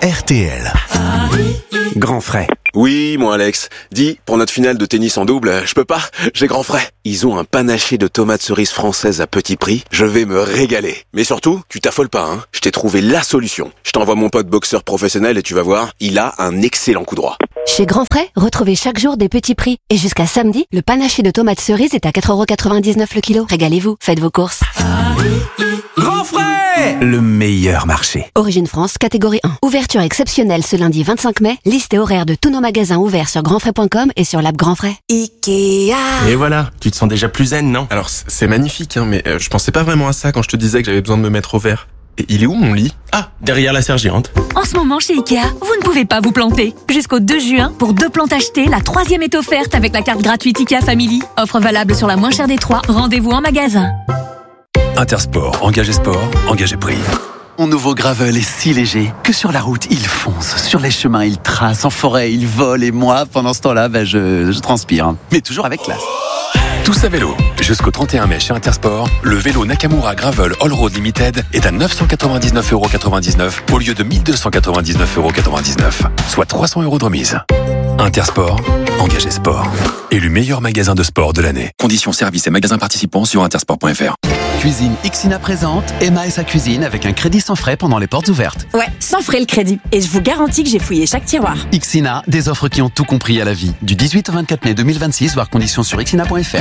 RTL. Grand frais. Oui, mon Alex. Dis, pour notre finale de tennis en double, je peux pas, j'ai grand frais. Ils ont un panaché de tomates cerises françaises à petit prix. Je vais me régaler. Mais surtout, tu t'affoles pas, hein. Je t'ai trouvé la solution. Je t'envoie mon pote boxeur professionnel et tu vas voir, il a un excellent coup droit. Chez Grand Frais, retrouvez chaque jour des petits prix. Et jusqu'à samedi, le panaché de tomates cerises est à 4,99€ le kilo. Régalez-vous, faites vos courses. Grand frais, le meilleur marché. Origine France, catégorie 1. Ouverture exceptionnelle ce lundi 25 mai. Liste et horaire de tous nos magasins ouverts sur grandfrais.com et sur l'app Grand Frais. Ikea. Et voilà, tu te sens déjà plus zen, non? Alors c'est magnifique, hein, mais je pensais pas vraiment à ça quand je te disais que j'avais besoin de me mettre au vert. Et il est où mon lit? Ah, derrière la serre géante. En ce moment chez Ikea, vous ne pouvez pas vous planter. Jusqu'au 2 juin, pour 2 plantes achetées, la 3e est offerte avec la carte gratuite Ikea Family. Offre valable sur la moins chère des 3. Rendez-vous en magasin. Intersport, engagé sport, engagé prix. Mon nouveau Gravel est si léger que sur la route, il fonce. Sur les chemins, il trace. En forêt, il vole. Et moi, pendant ce temps-là, je transpire. Mais toujours avec classe. Tous à vélo. Jusqu'au 31 mai chez Intersport, le vélo Nakamura Gravel All Road Limited est à 999,99€ au lieu de 1299,99€, soit 300€ de remise. Intersport, engagé sport. Élu meilleur magasin de sport de l'année. Conditions, services et magasins participants sur intersport.fr. Cuisine Ixina présente Emma et sa cuisine avec un crédit sans frais pendant les portes ouvertes. Ouais, sans frais le crédit. Et je vous garantis que j'ai fouillé chaque tiroir. Ixina, des offres qui ont tout compris à la vie. Du 18 au 24 mai 2026, voir conditions sur ixina.fr.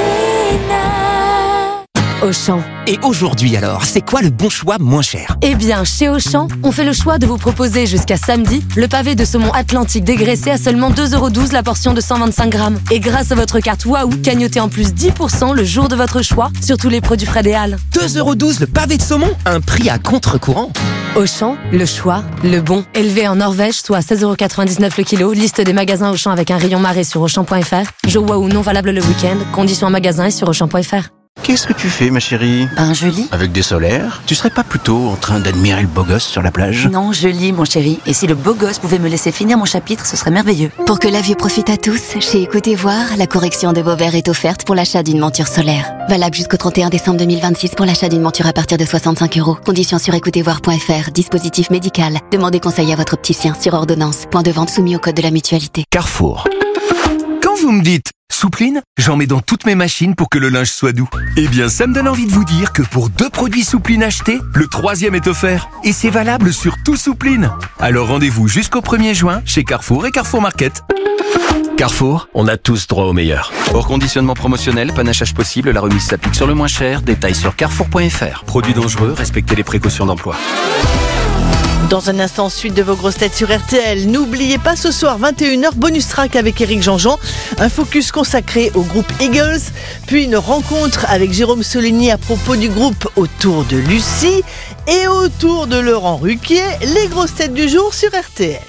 Auchan. Et aujourd'hui alors, c'est quoi le bon choix moins cher? Eh bien, chez Auchan, on fait le choix de vous proposer jusqu'à samedi le pavé de saumon atlantique dégraissé à seulement 2,12€ la portion de 125 grammes. Et grâce à votre carte Waouh, cagnotez en plus 10% le jour de votre choix sur tous les produits frais des Halles. 2,12€ le pavé de saumon? Un prix à contre-courant. Auchan, le choix, le bon. Élevé en Norvège, soit à 16,99€ le kilo. Liste des magasins Auchan avec un rayon marée sur Auchan.fr. Jour Waouh non valable le week-end. Conditions en magasin et sur Auchan.fr. Qu'est-ce que tu fais, ma chérie? Je lis. Avec des solaires? Tu serais pas plutôt en train d'admirer le beau gosse sur la plage? Non, je lis, mon chéri. Et si le beau gosse pouvait me laisser finir mon chapitre, ce serait merveilleux. Pour que la vue profite à tous, chez Écoutez Voir, la correction de vos verres est offerte pour l'achat d'une monture solaire. Valable jusqu'au 31 décembre 2026 pour l'achat d'une monture à partir de 65€. Conditions sur écoutezvoir.fr. Dispositif médical. Demandez conseil à votre opticien sur ordonnance. Point de vente soumis au code de la mutualité. Carrefour. Quand vous me dites Soupline, j'en mets dans toutes mes machines pour que le linge soit doux. Eh bien, ça me donne envie de vous dire que pour 2 produits Soupline achetés, le 3e est offert. Et c'est valable sur tout Soupline. Alors rendez-vous jusqu'au 1er juin chez Carrefour et Carrefour Market. Carrefour, on a tous droit au meilleur. Hors conditionnement promotionnel, panachage possible, la remise s'applique sur le moins cher. Détails sur carrefour.fr. Produits dangereux, respectez les précautions d'emploi. Dans un instant, suite de vos grosses têtes sur RTL. N'oubliez pas ce soir, 21h, bonus track avec Éric Jean-Jean. Un focus consacré au groupe Eagles. Puis une rencontre avec Jérôme Soligny à propos du groupe autour de Lucie. Et autour de Laurent Ruquier, les grosses têtes du jour sur RTL.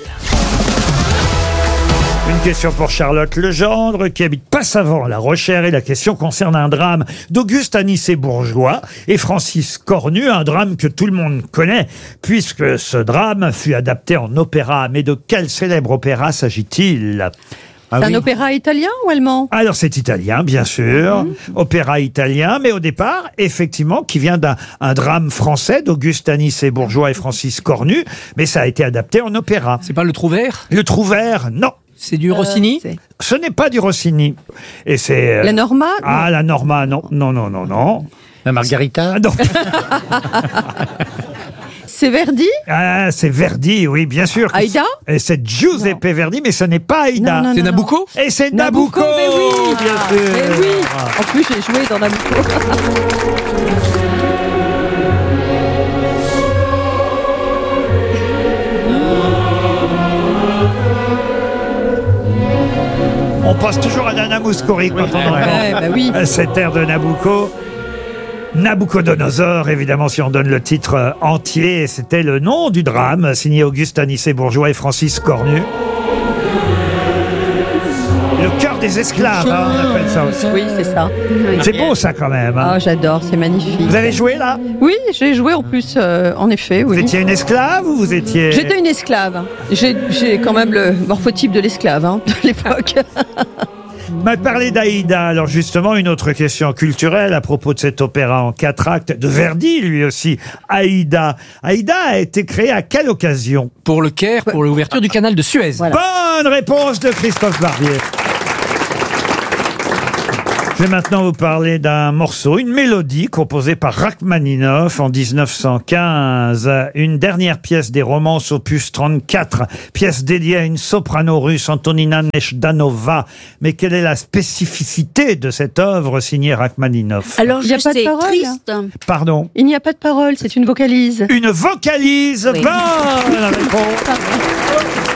Une question pour Charlotte Legendre qui habite Passavant, La Rochère, et la question concerne un drame d'Auguste Anicet-Bourgeois et Francis Cornu, un drame que tout le monde connaît puisque ce drame fut adapté en opéra. Mais de quel célèbre opéra s'agit-il ? C'est un opéra italien ou allemand? Alors c'est italien, bien sûr, opéra italien, mais au départ, effectivement, qui vient d'un drame français d'Auguste Anicet-Bourgeois et Francis Cornu, mais ça a été adapté en opéra. C'est pas Le Trouvère? Le Trouvère, non. C'est du Rossini? Ce n'est pas du Rossini. Et c'est La Norma? Ah, la Norma, non. La Margarita? Non. C'est Verdi? Ah, c'est Verdi, oui, bien sûr. Aïda? Et c'est Giuseppe Verdi, mais ce n'est pas Aïda. Non, c'est Nabucco? Et c'est Nabucco, mais oui, bien sûr. Mais oui. En plus, j'ai joué dans Nabucco. On pense toujours à Nana Mouskouri quand on entend cet air de Nabucco. Nabucodonosor, évidemment, si on donne le titre entier. C'était le nom du drame, signé Auguste Anicet-Bourgeois et Francis Cornu. Le cœur des esclaves, hein, on appelle ça aussi. Oui, c'est ça. C'est beau ça quand même. Hein. Ah, j'adore, c'est magnifique. Vous avez joué là? Oui, j'ai joué en plus, en effet. Oui. Vous étiez une esclave ou vous étiez... J'étais une esclave. J'ai quand même le morphotype de l'esclave de l'époque. m'a parlé d'Aïda. Alors justement, une autre question culturelle à propos de cet opéra en 4 actes de Verdi, lui aussi, Aïda. Aïda a été créée à quelle occasion? Pour le Caire, pour l'ouverture du canal de Suez. Bonne réponse de Christophe Barbier. Je vais maintenant vous parler d'un morceau, une mélodie composée par Rachmaninoff en 1915. Une dernière pièce des Romances opus 34, pièce dédiée à une soprano russe, Antonina Nejdanova. Mais quelle est la spécificité de cette œuvre signée Rachmaninoff? Alors, il n'y a pas de parole. triste. Pardon? Il n'y a pas de parole, c'est une vocalise. Une vocalise. Oui. Bonne réponse